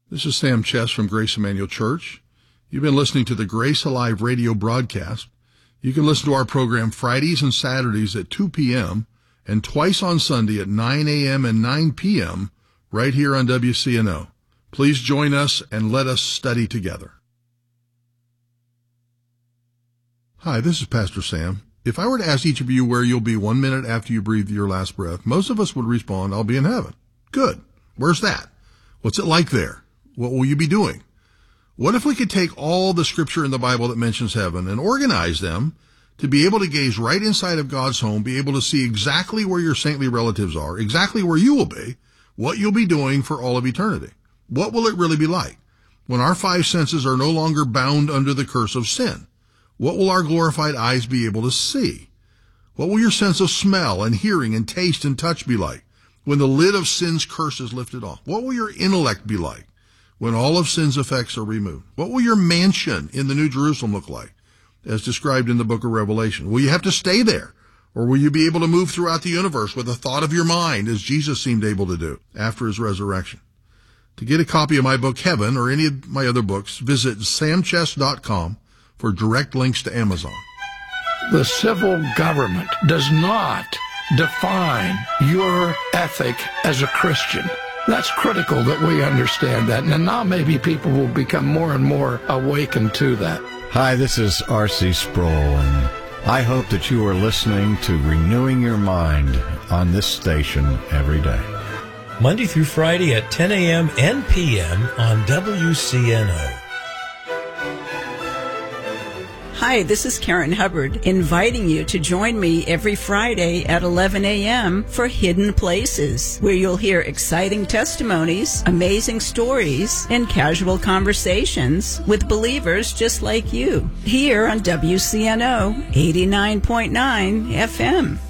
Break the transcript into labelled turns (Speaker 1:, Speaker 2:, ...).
Speaker 1: This is Sam Chess from Grace Emmanuel Church. You've been listening to the Grace Alive radio broadcast. You can listen to our program Fridays and Saturdays at 2 p.m. and twice on Sunday at 9 a.m. and 9 p.m. right here on WCNO. Please join us and let us study together. Hi, this is Pastor Sam. If I were to ask each of you where you'll be 1 minute after you breathe your last breath, most of us would respond, I'll be in heaven. Good. Where's that? What's it like there? What will you be doing? What if we could take all the scripture in the Bible that mentions heaven and organize them to be able to gaze right inside of God's home, be able to see exactly where your saintly relatives are, exactly where you will be, what you'll be doing for all of eternity? What will it really be like when our five senses are no longer bound under the curse of sin? What will our glorified eyes be able to see? What will your sense of smell and hearing and taste and touch be like when the lid of sin's curse is lifted off? What will your intellect be like when all of sin's effects are removed? What will your mansion in the New Jerusalem look like, as described in the book of Revelation? Will you have to stay there, or will you be able to move throughout the universe with a thought of your mind, as Jesus seemed able to do after his resurrection? To get a copy of my book, Heaven, or any of my other books, visit samchess.com for direct links to Amazon.
Speaker 2: The civil government does not define your ethic as a Christian. That's critical that we understand that. And now maybe people will become more and more awakened to that.
Speaker 3: Hi, this is R.C. Sproul, and I hope that you are listening to Renewing Your Mind on this station every day.
Speaker 4: Monday through Friday at 10 a.m. and p.m. on WCNO.
Speaker 5: Hi, this is Karen Hubbard, inviting you to join me every Friday at 11 a.m. for Hidden Places, where you'll hear exciting testimonies, amazing stories, and casual conversations with believers just like you, here on WCNO 89.9 FM.